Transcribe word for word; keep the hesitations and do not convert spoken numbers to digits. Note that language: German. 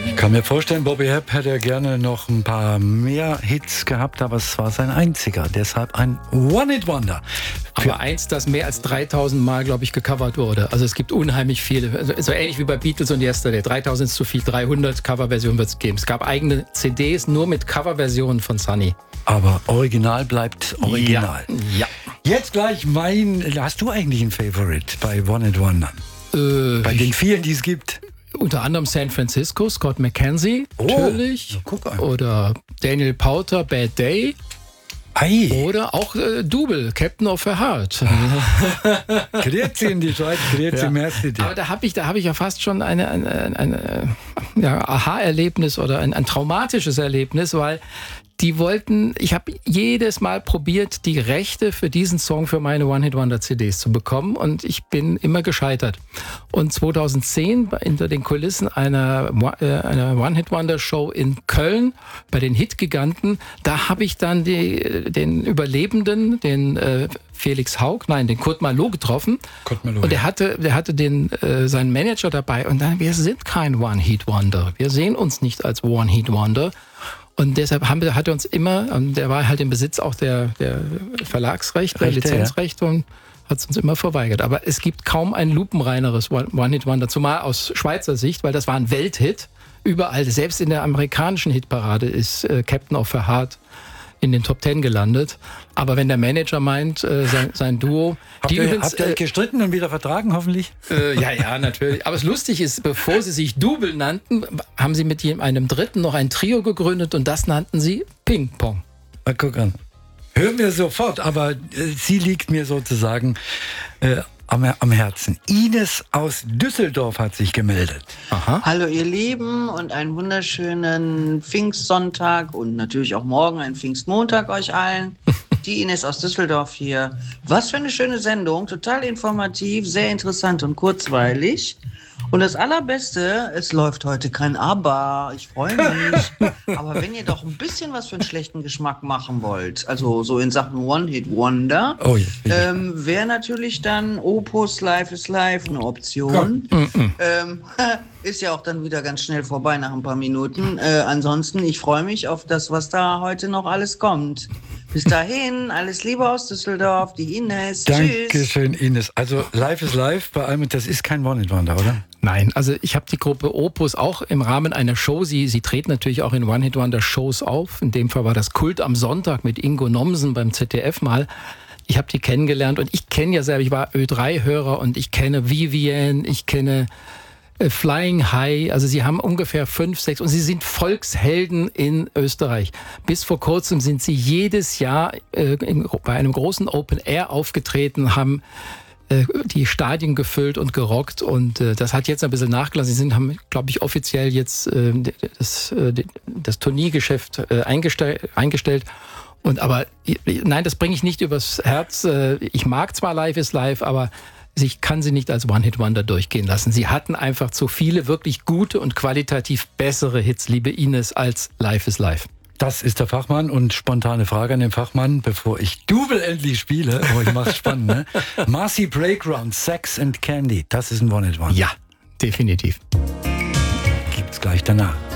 Ich kann mir vorstellen, Bobby Hebb hätte gerne noch ein paar mehr Hits gehabt, aber es war sein einziger. Deshalb ein One-Hit-Wonder. Aber eins, das mehr als dreitausend Mal, glaube ich, gecovert wurde. Also es gibt unheimlich viele. Also so ähnlich wie bei Beatles und Yesterday. dreitausend ist zu viel, dreihundert Coverversionen wird es geben. Es gab eigene C Ds nur mit Coverversionen von Sunny. Aber Original bleibt Original. Ja. ja. Jetzt gleich mein... Hast du eigentlich einen Favorite bei One-Hit-Wondern? Äh, bei den vielen, die es gibt? Unter anderem San Francisco, Scott McKenzie, oh, natürlich. Ja, guck an. Oder Daniel Powter, Bad Day. Ei. Oder auch äh, Double, Captain of the Heart. Grüezi in die Schweiz, grüezi ja. merci. Aber da habe ich, da hab ich ja fast schon ein eine, eine, eine, ja, Aha-Erlebnis oder ein, ein traumatisches Erlebnis, weil die wollten, ich habe jedes Mal probiert, die Rechte für diesen Song für meine One-Hit-Wonder-C Ds zu bekommen und ich bin immer gescheitert. Und zweitausendzehn hinter den Kulissen einer, äh, einer One-Hit-Wonder-Show in Köln bei den Hit-Giganten, da habe ich dann die, den Überlebenden, den äh, Felix Haug, nein, den Kurt Malo getroffen. Kurt Malo, und der ja. hatte, der hatte den, äh, seinen Manager dabei und dann, wir sind kein One-Hit-Wonder. Wir sehen uns nicht als One-Hit-Wonder. Und deshalb haben wir, hat er uns immer, der war halt im Besitz auch der, der Verlagsrechte, der Lizenzrechte ja. und hat es uns immer verweigert. Aber es gibt kaum ein lupenreineres One-Hit-Wonder, zumal aus Schweizer Sicht, weil das war ein Welthit. Überall, selbst in der amerikanischen Hitparade ist äh, Captain of the Heart in den Top Ten gelandet. Aber wenn der Manager meint, äh, sein, sein Duo... Habt, die ihr, übrigens, habt ihr euch gestritten und wieder vertragen, hoffentlich? Äh, ja, ja, natürlich. Aber es lustig ist, bevor sie sich Double nannten, haben sie mit einem Dritten noch ein Trio gegründet und das nannten sie Ping Pong. Mal gucken. Hören wir sofort, aber äh, sie liegt mir sozusagen äh, am, am Herzen. Ines aus Düsseldorf hat sich gemeldet. Aha. Hallo ihr Lieben und einen wunderschönen Pfingstsonntag und natürlich auch morgen einen Pfingstmontag euch allen. Die Ines aus Düsseldorf hier. Was für eine schöne Sendung, total informativ, sehr interessant und kurzweilig. Und das Allerbeste, es läuft heute kein Aber. Ich freue mich. Aber wenn ihr doch ein bisschen was für einen schlechten Geschmack machen wollt, also so in Sachen One-Hit-Wonder, oh, ja, ähm, wäre natürlich dann Opus Life is Life eine Option. Ja. Mm-mm. Ähm, ist ja auch dann wieder ganz schnell vorbei nach ein paar Minuten. Äh, ansonsten, ich freue mich auf das, was da heute noch alles kommt. Bis dahin, alles Liebe aus Düsseldorf, die Ines. Dankeschön, Ines. Also Life is Life, bei allem, das ist kein One-Hit-Wonder, oder? Nein, also ich habe die Gruppe Opus auch im Rahmen einer Show, sie, sie treten natürlich auch in One-Hit-Wonder-Shows auf. In dem Fall war das Kult am Sonntag mit Ingo Nomsen beim Z D F mal. Ich habe die kennengelernt und ich kenne ja selber, ich war Ö drei Hörer und ich kenne Vivienne, ich kenne äh, Flying High. Also sie haben ungefähr fünf, sechs und sie sind Volkshelden in Österreich. Bis vor kurzem sind sie jedes Jahr äh, in, bei einem großen Open Air aufgetreten, haben die Stadien gefüllt und gerockt und äh, das hat jetzt ein bisschen nachgelassen. Sie sind, haben, glaube ich, offiziell jetzt äh, das, äh, das Turniergeschäft äh, eingestell, eingestellt. Und aber nein, das bringe ich nicht übers Herz. Äh, ich mag zwar Life is Life, aber ich kann sie nicht als One-Hit-Wonder durchgehen lassen. Sie hatten einfach zu viele wirklich gute und qualitativ bessere Hits, liebe Ines, als Life is Life. Das ist der Fachmann und spontane Frage an den Fachmann, bevor ich Double endlich spiele. Oh, ich mach's spannend, ne? Marcy Playground, Sex and Candy, das ist ein One-Hit-Wonder. Ja, definitiv. Gibt's gleich danach.